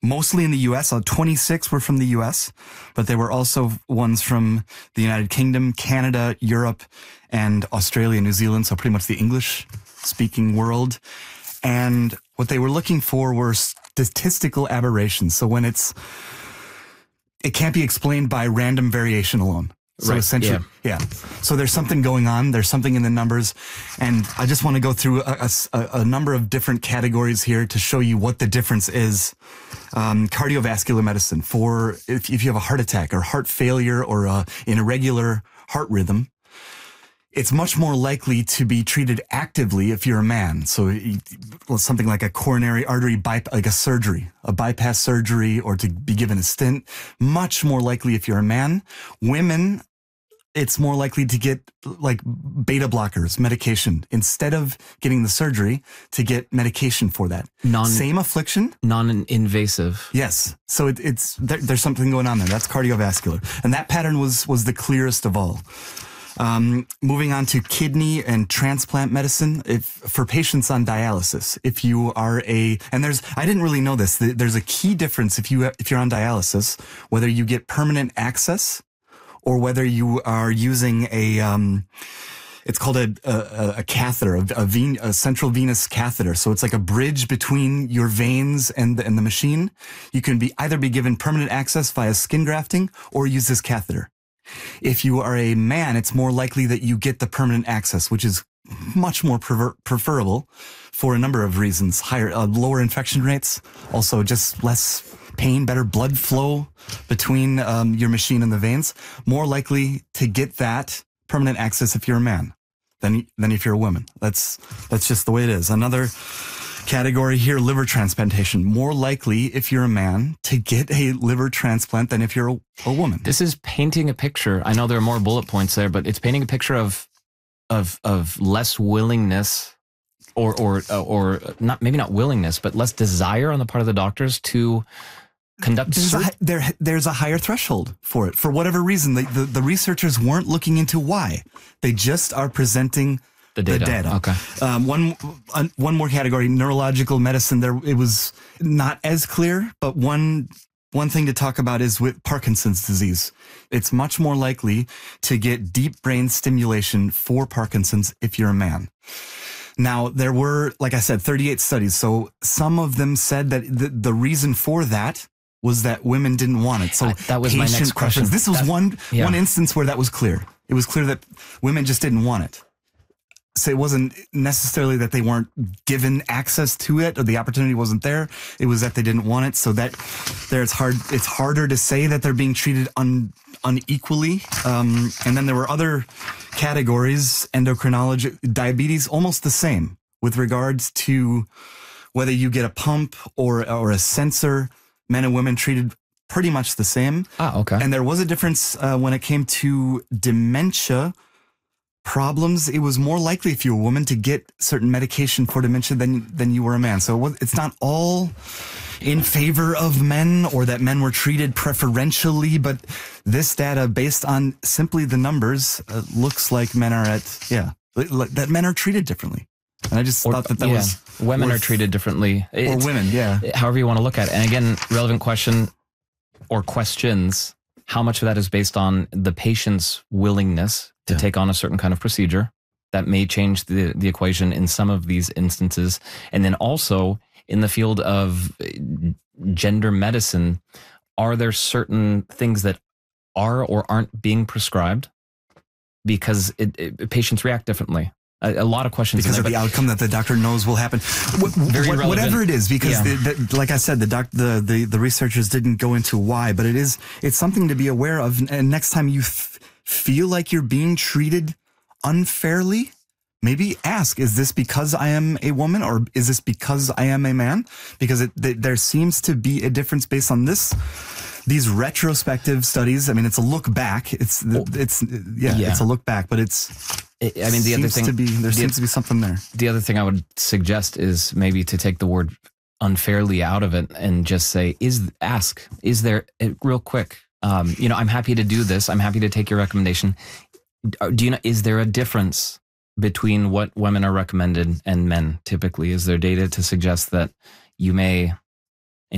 mostly in the U.S. 26 were from the U.S., but there were also ones from the United Kingdom, Canada, Europe, and Australia, New Zealand, so pretty much the English-speaking world. And what they were looking for were statistical aberrations. So when it can't be explained by random variation alone. So right. essentially, yeah. So there's something going on. There's something in the numbers. And I just want to go through a number of different categories here to show you what the difference is. Cardiovascular medicine, for if you have a heart attack or heart failure or an irregular heart rhythm, it's much more likely to be treated actively if you're a man. So something like a coronary artery like a surgery, a bypass surgery, or to be given a stent, much more likely if you're a man. Women, it's more likely to get like beta blockers, medication, instead of getting the surgery, to get medication for that. Same affliction. Non-invasive. Yes. So there's something going on there. That's cardiovascular. And that pattern was the clearest of all. Moving on to kidney and transplant medicine, for patients on dialysis, if you are I didn't really know this, there's a key difference if you're on dialysis, whether you get permanent access or whether you are using it's called a catheter, a central venous catheter. So it's like a bridge between your veins and the machine. You can either be given permanent access via skin grafting or use this catheter. If you are a man, it's more likely that you get the permanent access, which is much more preferable for a number of reasons. Lower infection rates, also just less pain, better blood flow between your machine and the veins. More likely to get that permanent access if you're a man than if you're a woman. That's just the way it is. Another category here, liver transplantation. More likely if you're a man to get a liver transplant than if you're a woman. This is painting a picture. I know there are more bullet points there, but it's painting a picture of less willingness or not, maybe not willingness, but less desire on the part of the doctors to conduct there's a higher threshold for it. For whatever reason, the researchers weren't looking into why. They just are presenting the data. Okay. One more category, neurological medicine. It was not as clear, but one thing to talk about is with Parkinson's disease. It's much more likely to get deep brain stimulation for Parkinson's if you're a man. Now, there were, like I said, 38 studies. So some of them said that the reason for that was that women didn't want it. So that was my next question. This was one instance where that was clear. It was clear that women just didn't want it. So it wasn't necessarily that they weren't given access to it or the opportunity wasn't there. It was that they didn't want it. So it's harder to say that they're being treated unequally. And then there were other categories, endocrinology, diabetes, almost the same with regards to whether you get a pump or a sensor. Men and women treated pretty much the same. Okay. And there was a difference when it came to dementia problems. It was more likely if you're a woman to get certain medication for dementia than you were a man. So it's not all in favor of men or that men were treated preferentially, but this data, based on simply the numbers, looks like men are that men are treated differently. And I just thought that was women are treated differently. Or women, however you want to look at it. And again, relevant question or questions, how much of that is based on the patient's willingness to take on a certain kind of procedure that may change the equation in some of these instances. And then also in the field of gender medicine, are there certain things that are or aren't being prescribed because patients react differently? A lot of questions because of the outcome that the doctor knows will happen. Whatever it is, because like I said, the researchers didn't go into why, but it's something to be aware of. And next time you feel like you're being treated unfairly, maybe ask, is this because I am a woman or is this because I am a man? Because there seems to be a difference based on these retrospective studies. I mean, it's a look back. It's a look back, but there seems to be something there. The other thing I would suggest is maybe to take the word unfairly out of it and just say, is there real quick, I'm happy to do this. I'm happy to take your recommendation. Is there a difference between what women are recommended and men typically? Is there data to suggest that you may